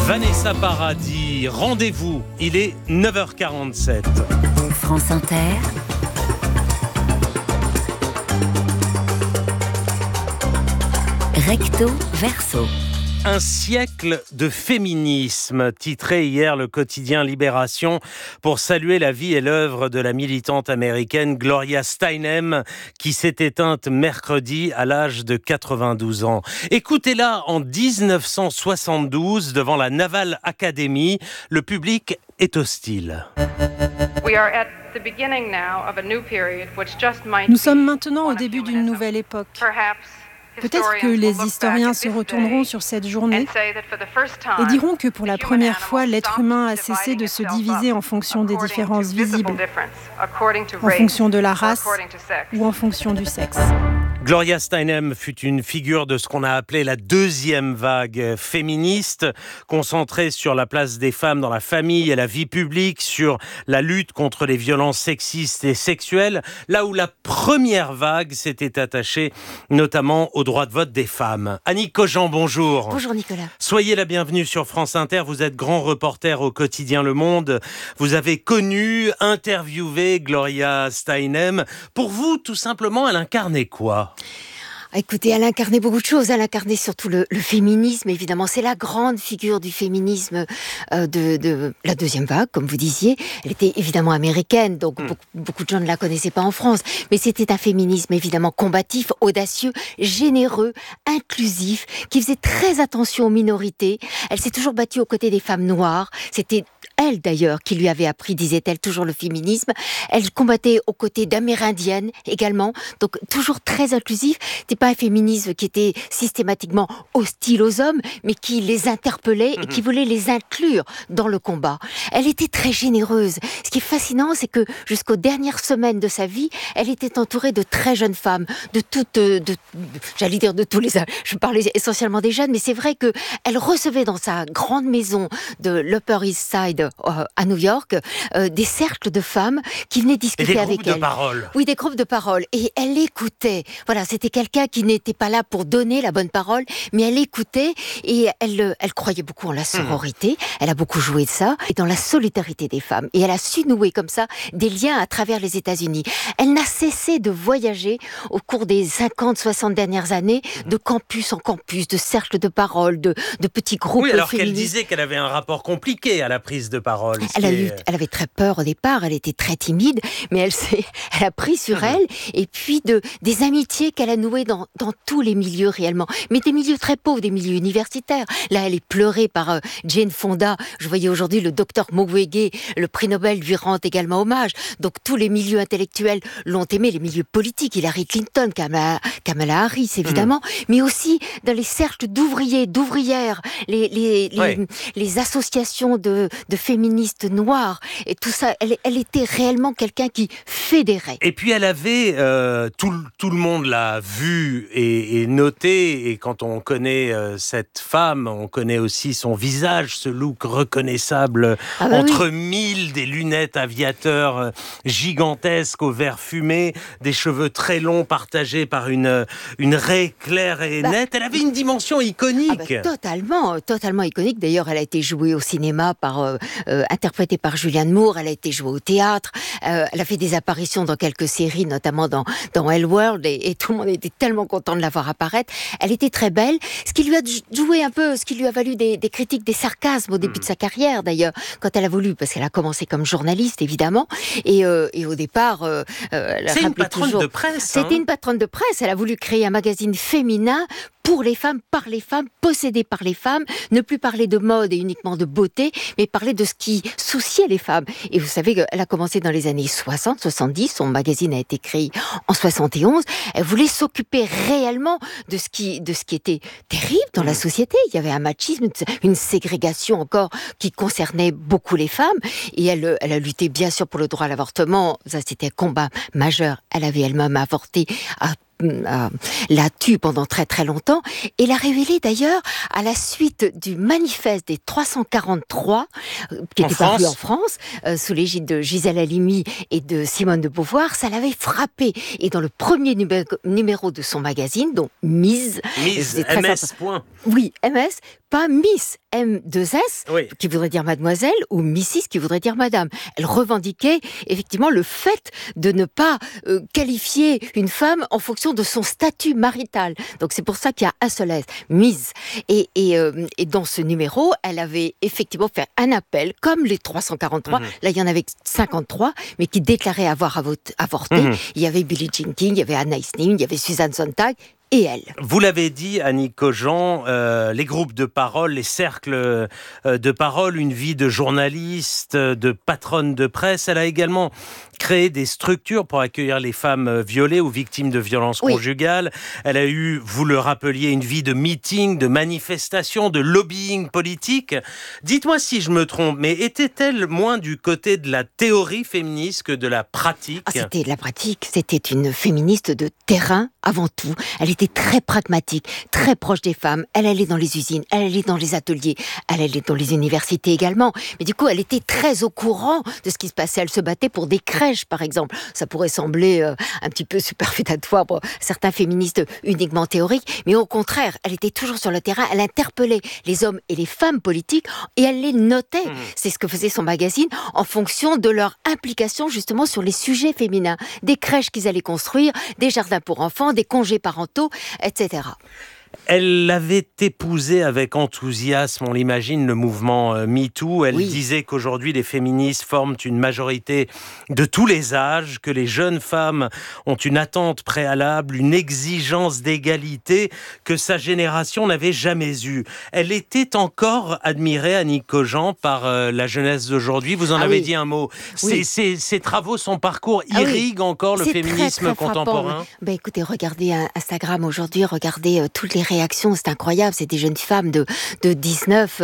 Vanessa Paradis, rendez-vous, il est 9h47. France Inter. Recto verso. Un siècle de féminisme, titré hier le quotidien Libération pour saluer la vie et l'œuvre de la militante américaine Gloria Steinem qui s'est éteinte mercredi à l'âge de 92 ans. Écoutez-la en 1972 devant la Naval Academy. Le public est hostile. Nous sommes maintenant au début d'une nouvelle époque. Peut-être que les historiens se retourneront sur cette journée et diront que pour la première fois, l'être humain a cessé de se diviser en fonction des différences visibles, en fonction de la race ou en fonction du sexe. Gloria Steinem fut une figure de ce qu'on a appelé la deuxième vague féministe, concentrée sur la place des femmes dans la famille et la vie publique, sur la lutte contre les violences sexistes et sexuelles, là où la première vague s'était attachée notamment au droit de vote des femmes. Annick Cogent, bonjour. Bonjour Nicolas. Soyez la bienvenue sur France Inter, vous êtes grand reporter au quotidien Le Monde. Vous avez connu, interviewé Gloria Steinem. Pour vous, tout simplement, elle incarnait quoi ? Écoutez, elle incarnait beaucoup de choses. Elle incarnait surtout le féminisme, évidemment. C'est la grande figure du féminisme de la deuxième vague, comme vous disiez. Elle était évidemment américaine, donc beaucoup de gens ne la connaissaient pas en France. Mais c'était un féminisme évidemment combatif, audacieux, généreux, inclusif, qui faisait très attention aux minorités. Elle s'est toujours battue aux côtés des femmes noires. C'était elle d'ailleurs qui lui avait appris, disait-elle, toujours le féminisme. Elle combattait aux côtés d'amérindiennes également, donc toujours très inclusif. C'était pas un féminisme qui était systématiquement hostile aux hommes, mais qui les interpellait et qui voulait les inclure dans le combat. Elle était très généreuse. Ce qui est fascinant, c'est que jusqu'aux dernières semaines de sa vie, elle était entourée de très jeunes femmes, de j'allais dire de tous les âges. Je parlais essentiellement des jeunes, mais c'est vrai que elle recevait dans sa grande maison de l'Upper East Side à New York, des cercles de femmes qui venaient discuter avec elle. Des groupes de parole. Oui, des groupes de parole. Et elle écoutait. Voilà, c'était quelqu'un qui n'était pas là pour donner la bonne parole, mais elle écoutait et elle croyait beaucoup en la sororité. Elle a beaucoup joué de ça et dans la solidarité des femmes. Et elle a su nouer comme ça des liens à travers les États-Unis. Elle n'a cessé de voyager au cours des 50-60 dernières années, de campus en campus, de cercles de parole, de petits groupes féministes. Oui, alors qu'elle disait qu'elle avait un rapport compliqué à la prise de parole. Elle avait très peur au départ, elle était très timide, mais elle a pris sur elle, et puis des amitiés qu'elle a nouées dans tous les milieux réellement, mais des milieux très pauvres, des milieux universitaires. Là, elle est pleurée par Jane Fonda. Je voyais aujourd'hui le docteur Mukwege, le prix Nobel lui rend également hommage. Donc tous les milieux intellectuels l'ont aimé, les milieux politiques, Hillary Clinton, Kamala Harris évidemment, mais aussi dans les cercles d'ouvriers, d'ouvrières, les associations de féministes noires et tout ça. Elle était réellement quelqu'un qui fédérait. Et puis elle avait, tout le monde l'a vu et noté, et quand on connaît cette femme, on connaît aussi son visage, ce look reconnaissable entre mille, des lunettes aviateurs gigantesques au verre fumé, des cheveux très longs partagés par une raie claire et nette. Elle avait une dimension iconique. Totalement iconique. D'ailleurs, elle a été jouée au cinéma interprétée par Julianne Moore. Elle a été jouée au théâtre. Elle a fait des apparitions dans quelques séries, notamment dans Elleworld, et tout le monde était tellement content de la voir apparaître. Elle était très belle, ce qui lui a joué un peu, ce qui lui a valu des critiques, des sarcasmes au début de sa carrière d'ailleurs, quand elle a voulu, parce qu'elle a commencé comme journaliste évidemment, et au départ, c'est une patronne de presse. C'était une patronne de presse. Elle a voulu créer un magazine féminin pour les femmes, par les femmes, possédé par les femmes, ne plus parler de mode et uniquement de beauté, mais parler de ce qui souciait les femmes. Et vous savez qu'elle a commencé dans les années 60, 70, son magazine a été créé en 71. Elle voulait s'occuper réellement de ce qui était terrible dans la société. Il y avait un machisme, une ségrégation encore qui concernait beaucoup les femmes. Et elle a lutté bien sûr pour le droit à l'avortement. Ça, c'était un combat majeur. Elle avait elle-même avorté l'a tue pendant très très longtemps et l'a révélé d'ailleurs à la suite du manifeste des 343 qui était paru en France sous l'égide de Gisèle Halimi et de Simone de Beauvoir. Ça l'avait frappé et dans le premier numéro de son magazine, donc Mise, MS, point. Oui, MS, pas Miss, M2S, oui. qui voudrait dire mademoiselle, ou Mrs, qui voudrait dire madame. Elle revendiquait effectivement le fait de ne pas qualifier une femme en fonction de son statut marital. Donc c'est pour ça qu'il y a un seul S, Miss. Et dans ce numéro, elle avait effectivement fait un appel, comme les 343, là il y en avait 53, mais qui déclaraient avoir avorté. Il y avait Billie Jean King, il y avait Anaïs Nin, il y avait Suzanne Sontag, et elle. Vous l'avez dit, Annie Cogent, les groupes de parole, les cercles de parole, une vie de journaliste, de patronne de presse. Elle a également créé des structures pour accueillir les femmes violées ou victimes de violences conjugales. Elle a eu, vous le rappeliez, une vie de meeting, de manifestation, de lobbying politique. Dites-moi si je me trompe, mais était-elle moins du côté de la théorie féministe que de la pratique ? C'était de la pratique. C'était une féministe de terrain avant tout. Elle était très pragmatique, très proche des femmes. Elle allait dans les usines, elle allait dans les ateliers, elle allait dans les universités également. Mais du coup, elle était très au courant de ce qui se passait. Elle se battait pour des crèches, par exemple. Ça pourrait sembler un petit peu superfétatoire pour certains féministes uniquement théoriques, mais au contraire, elle était toujours sur le terrain. Elle interpellait les hommes et les femmes politiques et elle les notait. C'est ce que faisait son magazine en fonction de leur implication justement sur les sujets féminins. Des crèches qu'ils allaient construire, des jardins pour enfants, des congés parentaux, etc. Elle avait épousé avec enthousiasme, on l'imagine, le mouvement MeToo. Elle disait qu'aujourd'hui, les féministes forment une majorité de tous les âges, que les jeunes femmes ont une attente préalable, une exigence d'égalité que sa génération n'avait jamais eue. Elle était encore admirée, Annie Cogent, par la jeunesse d'aujourd'hui. Vous en avez dit un mot. Ses travaux, son parcours irriguent encore le féminisme très contemporain. Écoutez, regardez Instagram aujourd'hui, regardez toutes les réactions, c'est incroyable, c'est des jeunes femmes de 19,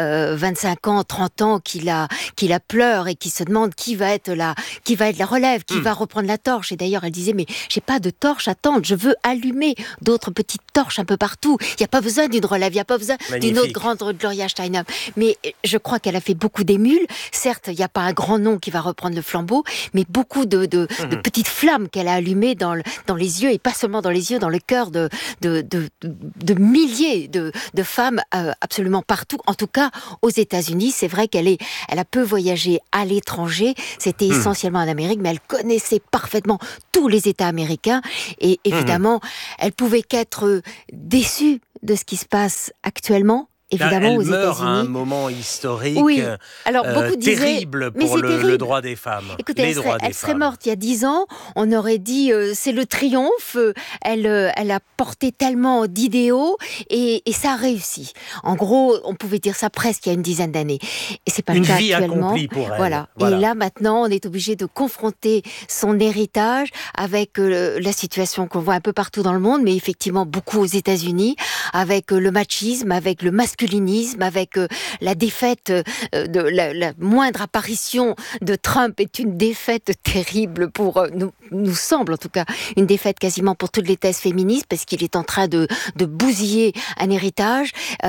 25 ans, 30 ans qui la pleurent et qui se demandent qui va être la relève, qui va reprendre la torche. Et d'ailleurs, elle disait, mais j'ai pas de torche à tendre, je veux allumer d'autres petites torches un peu partout. Il n'y a pas besoin d'une relève, il n'y a pas besoin d'une autre grande Gloria Steinem. Mais je crois qu'elle a fait beaucoup d'émules. Certes, il n'y a pas un grand nom qui va reprendre le flambeau, mais beaucoup de petites flammes qu'elle a allumées dans les yeux, et pas seulement dans les yeux, dans le cœur de milliers de femmes absolument partout, en tout cas aux États-Unis. C'est vrai elle a peu voyagé à l'étranger, c'était essentiellement en Amérique, mais elle connaissait parfaitement tous les États américains et évidemment, elle pouvait qu'être déçue de ce qui se passe actuellement. Évidemment, elle meurt à un moment historique terrible pour le droit des femmes. Écoutez, elle serait morte il y a 10 ans, on aurait dit c'est le triomphe, elle a porté tellement d'idéaux et ça a réussi. En gros, on pouvait dire ça presque il y a une dizaine d'années. Et c'est pas le cas actuellement. Une vie accomplie pour elle. Voilà. Et là, maintenant, on est obligé de confronter son héritage avec la situation qu'on voit un peu partout dans le monde, mais effectivement beaucoup aux États-Unis, avec le machisme, avec le masculinisme, avec la défaite de la moindre apparition de Trump est une défaite terrible pour nous semble en tout cas une défaite quasiment pour toutes les thèses féministes parce qu'il est en train de bousiller un héritage.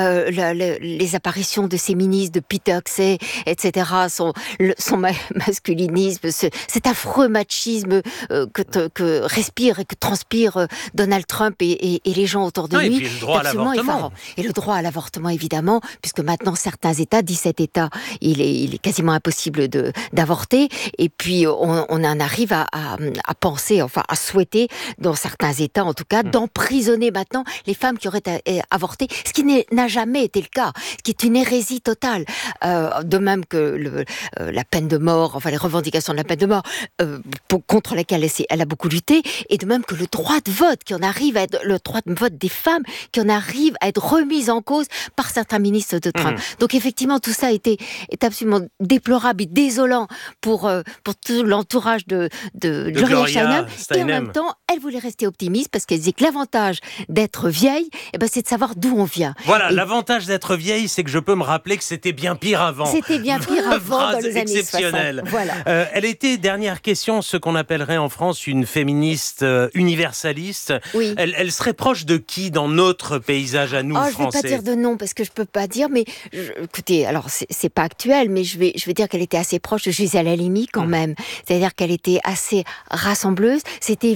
Les apparitions de ces ministres, de Peter Hegseth, etc. son masculinisme, cet affreux machisme que respire et que transpire Donald Trump et les gens autour de lui. Et puis le droit à l'avortement. Et le droit à l'avortement, évidemment, puisque maintenant, certains États, 17 États, il est quasiment impossible d'avorter. Et puis, on en arrive à penser, enfin, à souhaiter, dans certains États, en tout cas, d'emprisonner maintenant les femmes qui auraient avorté, ce qui n'a jamais été le cas, ce qui est une hérésie totale. De même que la peine de mort, enfin, les revendications de la peine de mort, contre lesquelles elle a beaucoup lutté, et de même que le droit de vote, qui en arrive à être, le droit de vote des femmes, qui en arrive à être remis en cause par certains ministres de Trump. Donc effectivement, tout ça est absolument déplorable et désolant pour tout l'entourage de Gloria Steinem. Et en même temps, elle voulait rester optimiste parce qu'elle disait que l'avantage d'être vieille, c'est de savoir d'où on vient. Voilà, l'avantage d'être vieille, c'est que je peux me rappeler que c'était bien pire avant. C'était bien pire avant dans les années 60. Voilà. Elle était, dernière question, ce qu'on appellerait en France une féministe universaliste. Oui. Elle serait proche de qui dans notre paysage à nous, Français ? Je ne vais pas dire de nom parce que je ne peux pas dire, mais écoutez, alors c'est pas actuel, mais je vais dire qu'elle était assez proche de Gisèle Halimi quand même. C'est-à-dire qu'elle était assez rassembleuse. C'était évidemment un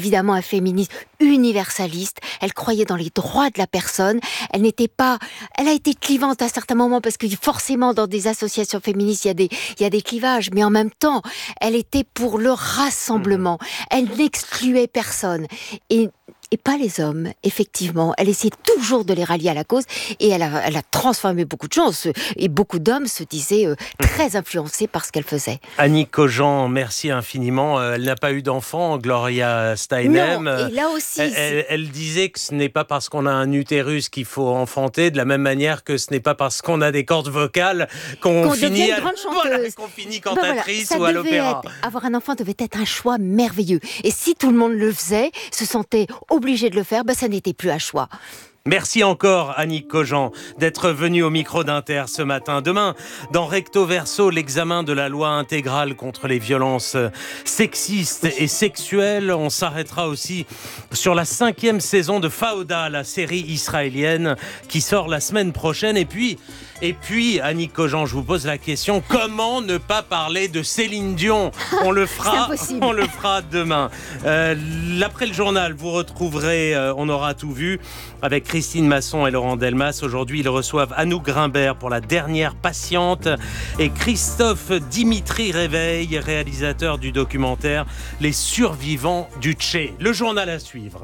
féministe universaliste. Elle croyait dans les droits de la personne. Elle a été clivante à certains moments parce que forcément dans des associations féministes il y a des clivages, mais en même temps elle était pour le rassemblement. Elle n'excluait personne et pas les hommes, effectivement. Elle essayait toujours de les rallier à la cause et elle a transformé beaucoup de choses. Et beaucoup d'hommes se disaient très influencés par ce qu'elle faisait. Annick Cogent, merci infiniment. Elle n'a pas eu d'enfant, Gloria Steinem. Non, et là aussi... Elle disait que ce n'est pas parce qu'on a un utérus qu'il faut enfanter, de la même manière que ce n'est pas parce qu'on a des cordes vocales qu'on finit qu'on finit cantatrice ou à l'opéra. Avoir un enfant devait être un choix merveilleux. Et si tout le monde le faisait, se sentait obligé de le faire, ça n'était plus un choix. Merci encore, Annick Cogent, d'être venue au micro d'Inter ce matin. Demain, dans Recto Verso, l'examen de la loi intégrale contre les violences sexistes et sexuelles. On s'arrêtera aussi sur la 5e saison de Fauda, la série israélienne qui sort la semaine prochaine. Et puis, Annick Cogent, je vous pose la question, comment ne pas parler de Céline Dion ? On le fera demain. Après le journal, vous retrouverez On aura tout vu avec Christine Masson et Laurent Delmas. Aujourd'hui, ils reçoivent Anouk Grimbert pour La dernière patiente et Christophe Dimitri Réveil, réalisateur du documentaire Les survivants du Tché. Le journal à suivre.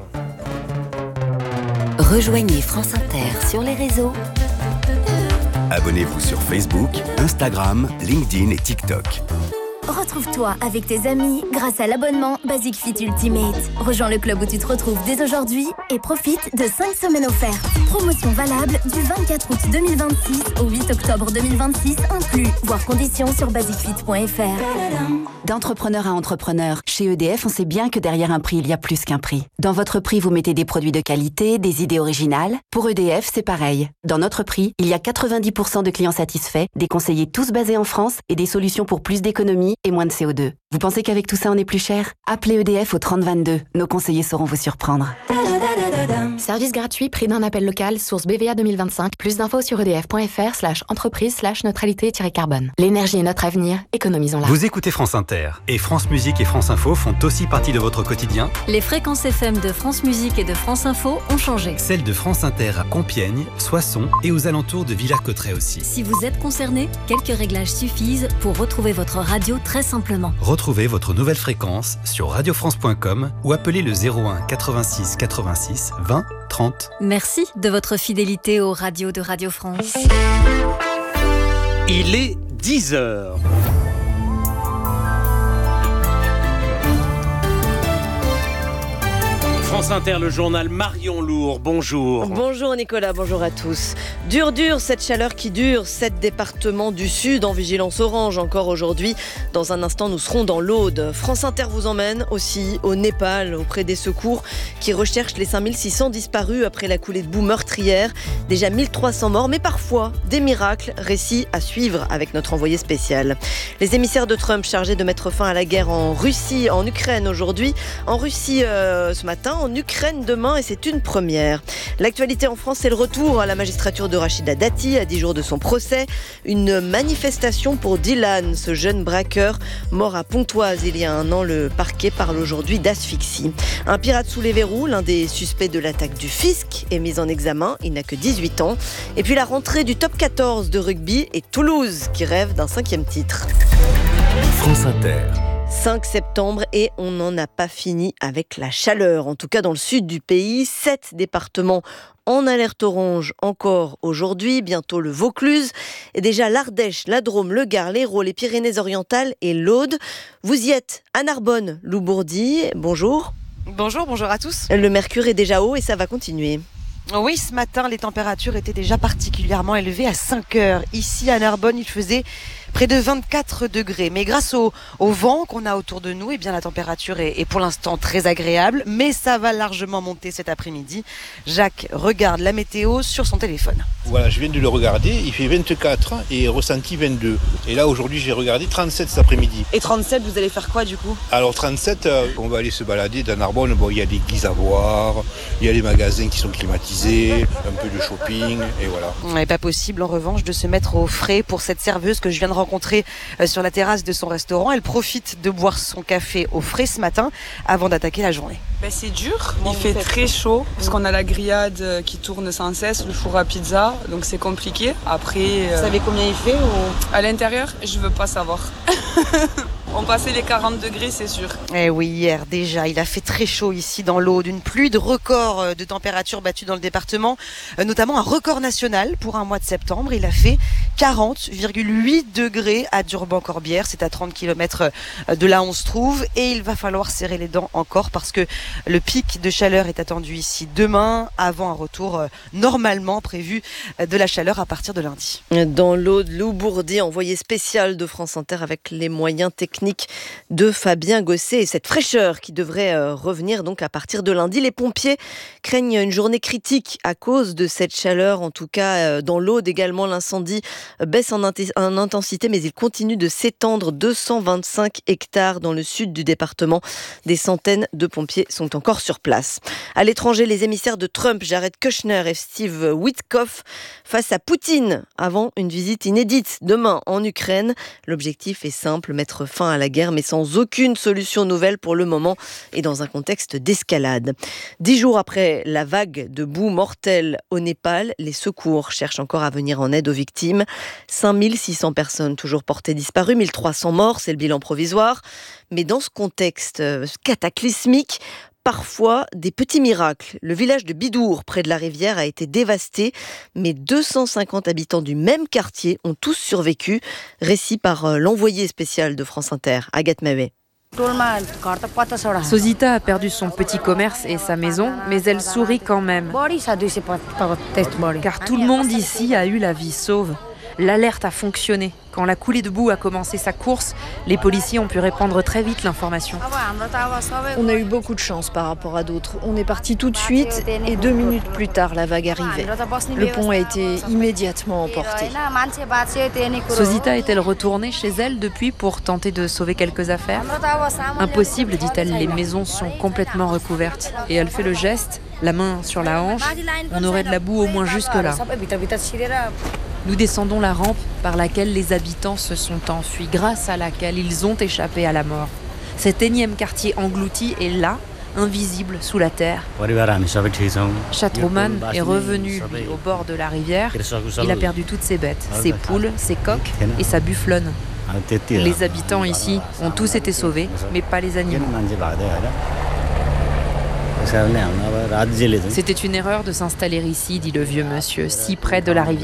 Rejoignez France Inter sur les réseaux. Abonnez-vous sur Facebook, Instagram, LinkedIn et TikTok. Retrouve-toi avec tes amis grâce à l'abonnement Basic Fit Ultimate. Rejoins le club où tu te retrouves dès aujourd'hui et profite de 5 semaines offertes. Promotion valable du 24 août 2026 au 8 octobre 2026 inclus. Voir conditions sur basicfit.fr. D'entrepreneur à entrepreneur, chez EDF, on sait bien que derrière un prix, il y a plus qu'un prix. Dans votre prix, vous mettez des produits de qualité, des idées originales. Pour EDF, c'est pareil. Dans notre prix, il y a 90% de clients satisfaits, des conseillers tous basés en France et des solutions pour plus d'économie et moins de CO2. Vous pensez qu'avec tout ça, on est plus cher ? Appelez EDF au 3022. Nos conseillers sauront vous surprendre. Service gratuit, prix d'un appel local, source BVA 2025. Plus d'infos sur edf.fr/entreprise/neutralité-carbone. L'énergie est notre avenir, économisons-la. Vous écoutez France Inter et France Musique et France Info font aussi partie de votre quotidien. Les fréquences FM de France Musique et de France Info ont changé. Celles de France Inter à Compiègne, Soissons et aux alentours de Villers-Cotterêts aussi. Si vous êtes concerné, quelques réglages suffisent pour retrouver votre radio très simplement. Retrouvez votre nouvelle fréquence sur radiofrance.com ou appelez le 01 86 86 20 30. Merci de votre fidélité aux radios de Radio France. Il est 10h. France Inter, le journal Marion Lourd, bonjour. Bonjour Nicolas, bonjour à tous. Dure cette chaleur qui dure, 7 départements du Sud en vigilance orange encore aujourd'hui. Dans un instant, nous serons dans l'Aude. France Inter vous emmène aussi au Népal, auprès des secours qui recherchent les 5600 disparus après la coulée de boue meurtrière. Déjà 1300 morts, mais parfois des miracles, récits à suivre avec notre envoyé spécial. Les émissaires de Trump chargés de mettre fin à la guerre en Russie, en Ukraine aujourd'hui, en Russie ce matin, en Ukraine demain, et c'est une première. L'actualité en France, c'est le retour à la magistrature de Rachida Dati à 10 jours de son procès. Une manifestation pour Dylan, ce jeune braqueur mort à Pontoise il y a un an. Le parquet parle aujourd'hui d'asphyxie. Un pirate sous les verrous, l'un des suspects de l'attaque du fisc, est mis en examen. Il n'a que 18 ans. Et puis la rentrée du top 14 de rugby et Toulouse qui rêve d'un 5e titre. France Inter. 5 septembre et on n'en a pas fini avec la chaleur. En tout cas dans le sud du pays, 7 départements en alerte orange encore aujourd'hui, bientôt le Vaucluse et déjà l'Ardèche, la Drôme, le Gard, l'Hérault, les Pyrénées-Orientales et l'Aude. Vous y êtes à Narbonne, Lou Bourdi, bonjour. Bonjour à tous. Le mercure est déjà haut et ça va continuer. Oui, ce matin, les températures étaient déjà particulièrement élevées à 5 heures. Ici, à Narbonne, il faisait près de 24 degrés. Mais grâce au vent qu'on a autour de nous, eh bien, la température est pour l'instant très agréable. Mais ça va largement monter cet après-midi. Jacques regarde la météo sur son téléphone. Voilà, je viens de le regarder. Il fait 24 et ressenti 22. Et là, aujourd'hui, j'ai regardé 37 cet après-midi. Et 37, vous allez faire quoi du coup ? Alors 37, on va aller se balader dans Narbonne. Bon, il y a des églises à voir, il y a les magasins qui sont climatisés, un peu de shopping, et voilà. Il n'est pas possible, en revanche, de se mettre au frais pour cette serveuse que je viens de rencontrer rencontrée sur la terrasse de son restaurant. Elle profite de boire son café au frais ce matin avant d'attaquer la journée. C'est dur, il fait très chaud parce qu'on a la grillade qui tourne sans cesse, le four à pizza, donc c'est compliqué. Après, vous savez combien il fait À l'intérieur, je veux pas savoir. On passait les 40 degrés, c'est sûr. Eh oui, hier déjà, il a fait très chaud ici dans l'Aude. Une pluie de records de température battue dans le département, notamment un record national pour un mois de septembre. Il a fait 40,8 degrés à Durban-Corbière. C'est à 30 km de là où on se trouve. Et il va falloir serrer les dents encore parce que le pic de chaleur est attendu ici demain, avant un retour normalement prévu de la chaleur à partir de lundi. Dans l'Aude, Lou Bourdi, envoyé spécial de France Inter avec les moyens techniques de Fabien Gosset et cette fraîcheur qui devrait revenir donc à partir de lundi. Les pompiers craignent une journée critique à cause de cette chaleur, en tout cas dans l'Aude également. L'incendie baisse en intensité mais il continue de s'étendre. 225 hectares dans le sud du département. Des centaines de pompiers sont encore sur place. À l'étranger, les émissaires de Trump, Jared Kushner et Steve Witkoff face à Poutine avant une visite inédite demain en Ukraine. L'objectif est simple, mettre fin à la guerre, mais sans aucune solution nouvelle pour le moment et dans un contexte d'escalade. 10 jours après la vague de boue mortelle au Népal, les secours cherchent encore à venir en aide aux victimes. 5600 personnes toujours portées disparues, 1300 morts, c'est le bilan provisoire. Mais dans ce contexte cataclysmique, parfois des petits miracles. Le village de Bidour, près de la rivière, a été dévasté, mais 250 habitants du même quartier ont tous survécu. Récit par l'envoyé spécial de France Inter, Agathe Mahé. Sosita a perdu son petit commerce et sa maison, mais elle sourit quand même. Car tout le monde ici a eu la vie sauve. L'alerte a fonctionné. Quand la coulée de boue a commencé sa course, les policiers ont pu répandre très vite l'information. On a eu beaucoup de chance par rapport à d'autres. On est parti tout de suite et 2 minutes plus tard, la vague arrivait. Le pont a été immédiatement emporté. Sosita est-elle retournée chez elle depuis pour tenter de sauver quelques affaires ? Impossible, dit-elle, les maisons sont complètement recouvertes. Et elle fait le geste, la main sur la hanche. On aurait de la boue au moins jusque-là. Nous descendons la rampe par laquelle les habitants se sont enfuis, grâce à laquelle ils ont échappé à la mort. Cet énième quartier englouti est là, invisible sous la terre. Chatroman est revenu, lui, au bord de la rivière. Il a perdu toutes ses bêtes, ses poules, ses coqs et sa bufflonne. Les habitants ici ont tous été sauvés, mais pas les animaux. C'était une erreur de s'installer ici, dit le vieux monsieur, si près de la rivière.